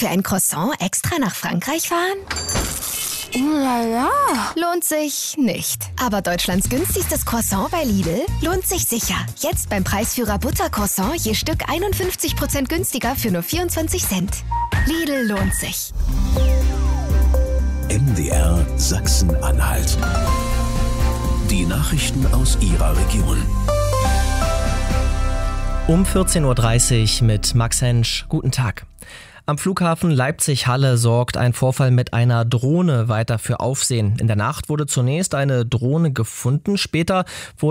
Für ein Croissant extra nach Frankreich fahren? Lala. Lohnt sich nicht. Aber Deutschlands günstigstes Croissant bei Lidl lohnt sich sicher. Jetzt beim Preisführer Buttercroissant je Stück 51% günstiger für nur 24 Cent. Lidl lohnt sich. MDR Sachsen-Anhalt. Die Nachrichten aus Ihrer Region. Um 14.30 Uhr mit Max Hensch. Guten Tag. Am Flughafen Leipzig-Halle sorgt ein Vorfall mit einer Drohne weiter für Aufsehen. In der Nacht wurde zunächst eine Drohne gefunden. Später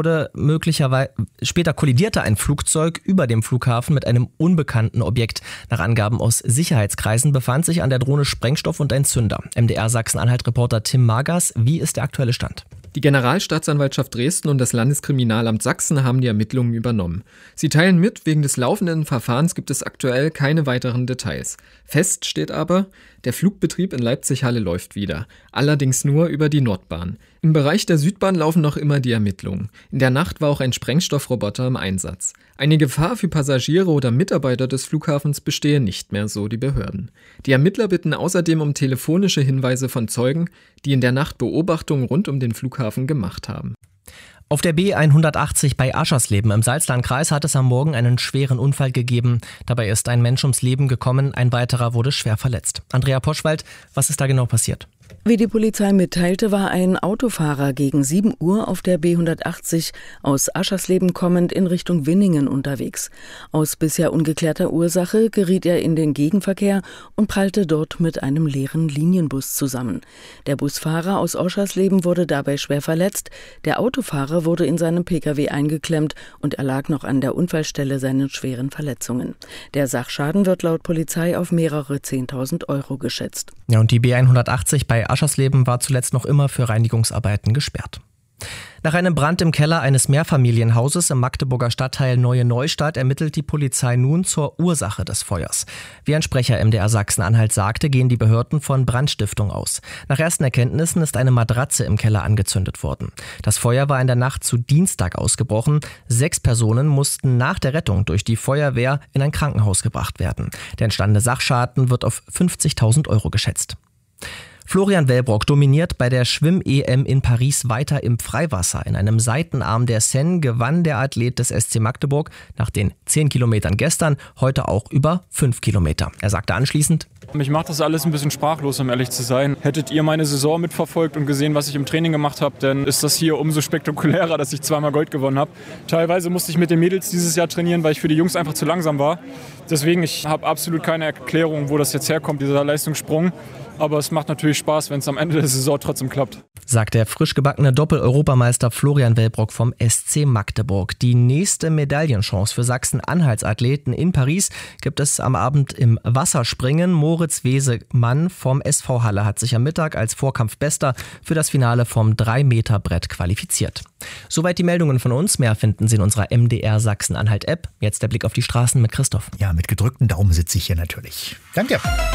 kollidierte ein Flugzeug über dem Flughafen mit einem unbekannten Objekt. Nach Angaben aus Sicherheitskreisen befand sich an der Drohne Sprengstoff und ein Zünder. MDR Sachsen-Anhalt-Reporter Tim Magers, wie ist der aktuelle Stand? Die Generalstaatsanwaltschaft Dresden und das Landeskriminalamt Sachsen haben die Ermittlungen übernommen. Sie teilen mit, wegen des laufenden Verfahrens gibt es aktuell keine weiteren Details. Fest steht aber, der Flugbetrieb in Leipzig-Halle läuft wieder, allerdings nur über die Nordbahn. Im Bereich der Südbahn laufen noch immer die Ermittlungen. In der Nacht war auch ein Sprengstoffroboter im Einsatz. Eine Gefahr für Passagiere oder Mitarbeiter des Flughafens bestehe nicht mehr, so die Behörden. Die Ermittler bitten außerdem um telefonische Hinweise von Zeugen, die in der Nacht Beobachtungen rund um den Flughafen gemacht haben. Auf der B180 bei Aschersleben im Salzlandkreis hat es am Morgen einen schweren Unfall gegeben. Dabei ist ein Mensch ums Leben gekommen, ein weiterer wurde schwer verletzt. Andrea Poschwald, was ist da genau passiert? Wie die Polizei mitteilte, war ein Autofahrer gegen 7 Uhr auf der B180 aus Aschersleben kommend in Richtung Winningen unterwegs. Aus bisher ungeklärter Ursache geriet er in den Gegenverkehr und prallte dort mit einem leeren Linienbus zusammen. Der Busfahrer aus Aschersleben wurde dabei schwer verletzt. Der Autofahrer wurde in seinem Pkw eingeklemmt und erlag noch an der Unfallstelle seinen schweren Verletzungen. Der Sachschaden wird laut Polizei auf mehrere 10.000 Euro geschätzt. Ja, und die B180 bei Aschersleben war zuletzt noch immer für Reinigungsarbeiten gesperrt. Nach einem Brand im Keller eines Mehrfamilienhauses im Magdeburger Stadtteil Neue Neustadt ermittelt die Polizei nun zur Ursache des Feuers. Wie ein Sprecher MDR Sachsen-Anhalt sagte, gehen die Behörden von Brandstiftung aus. Nach ersten Erkenntnissen ist eine Matratze im Keller angezündet worden. Das Feuer war in der Nacht zu Dienstag ausgebrochen. 6 Personen mussten nach der Rettung durch die Feuerwehr in ein Krankenhaus gebracht werden. Der entstandene Sachschaden wird auf 50.000 Euro geschätzt. Florian Wellbrock dominiert bei der Schwimm-EM in Paris weiter im Freiwasser. In einem Seitenarm der Seine gewann der Athlet des SC Magdeburg nach den 10 Kilometern gestern heute auch über 5 Kilometer. Er sagte anschließend: Mich macht das alles ein bisschen sprachlos, um ehrlich zu sein. Hättet ihr meine Saison mitverfolgt und gesehen, was ich im Training gemacht habe, dann ist das hier umso spektakulärer, dass ich zweimal Gold gewonnen habe. Teilweise musste ich mit den Mädels dieses Jahr trainieren, weil ich für die Jungs einfach zu langsam war. Deswegen, ich habe absolut keine Erklärung, wo das jetzt herkommt, dieser Leistungssprung. Aber es macht natürlich Spaß, wenn es am Ende der Saison trotzdem klappt. Sagt der frisch gebackene Doppel-Europameister Florian Wellbrock vom SC Magdeburg. Die nächste Medaillenchance für Sachsen-Anhalts-Athleten in Paris gibt es am Abend im Wasserspringen. Moritz Wesemann vom SV Halle hat sich am Mittag als Vorkampfbester für das Finale vom 3-Meter-Brett qualifiziert. Soweit die Meldungen von uns. Mehr finden Sie in unserer MDR Sachsen-Anhalt-App. Jetzt der Blick auf die Straßen mit Christoph. Ja, mit gedrückten Daumen sitze ich hier natürlich. Danke.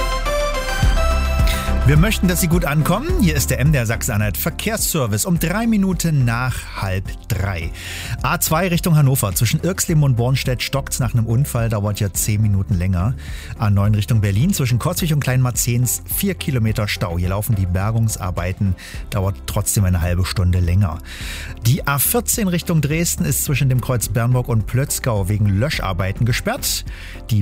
Wir möchten, dass Sie gut ankommen. Hier ist der MDR Sachsen-Anhalt Verkehrsservice um 3 Minuten nach 2:30. A2 Richtung Hannover. Zwischen Irxleben und Bornstedt stockt's nach einem Unfall, dauert ja 10 Minuten länger. A9 Richtung Berlin. Zwischen Kotzwig und Kleinmarzens 4 Kilometer Stau. Hier laufen die Bergungsarbeiten, dauert trotzdem eine halbe Stunde länger. Die A14 Richtung Dresden ist zwischen dem Kreuz Bernburg und Plötzgau wegen Löscharbeiten gesperrt. Die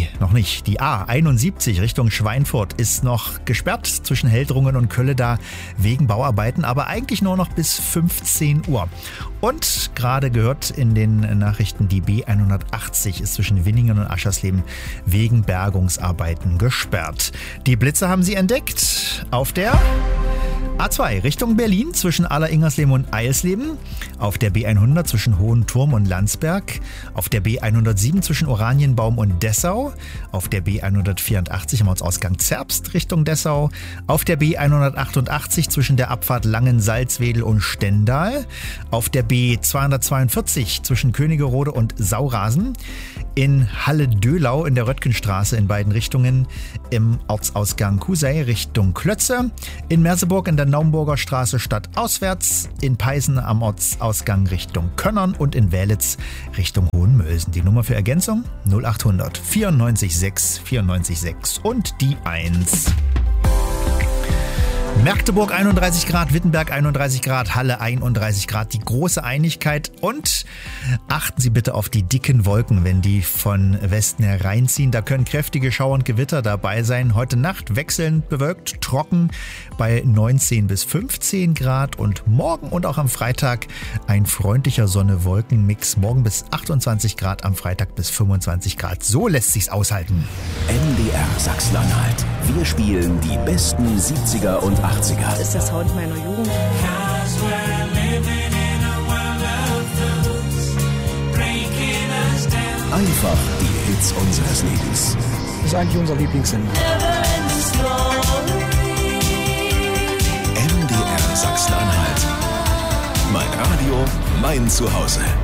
A71 Richtung Schweinfurt ist noch gesperrt zwischen Heldrungen und Kölleda wegen Bauarbeiten, aber eigentlich nur noch bis 15 Uhr. Und gerade gehört in den Nachrichten, die B180 ist zwischen Winningen und Aschersleben wegen Bergungsarbeiten gesperrt. Die Blitze haben Sie entdeckt auf der A2 Richtung Berlin zwischen Aller-Ingersleben und Eilsleben, auf der B100 zwischen Hohenturm und Landsberg, auf der B107 zwischen Oranienbaum und Dessau, auf der B184 am Ortsausgang Zerbst Richtung Dessau, auf der B188 zwischen der Abfahrt Langen-Salzwedel und Stendal, auf der B242 zwischen Königerode und Saurasen, In Halle-Dölau in der Röttgenstraße in beiden Richtungen, im Ortsausgang Kusey Richtung Klötze, in Merseburg in der Naumburger Straße stadtauswärts, in Peisen am Ortsausgang Richtung Könnern und in Wählitz Richtung Hohenmölsen. Die Nummer für Ergänzung 0800 94 6 94 6 und die 1. Magdeburg 31 Grad, Wittenberg 31 Grad, Halle 31 Grad, die große Einigkeit. Und achten Sie bitte auf die dicken Wolken, wenn die von Westen hereinziehen. Da können kräftige Schauer und Gewitter dabei sein. Heute Nacht wechselnd bewölkt, trocken bei 19 bis 15 Grad. Und morgen und auch am Freitag ein freundlicher Sonne-Wolken-Mix. Morgen bis 28 Grad, am Freitag bis 25 Grad. So lässt sich's aushalten. NDR Sachsen-Anhalt. Wir spielen die besten 70er und 80er. Ist der Sound meiner Jugend. Einfach die Hits unseres Lebens. Das ist eigentlich unser Lieblingssender. NDR Sachsen-Anhalt. Mein Radio, mein Zuhause.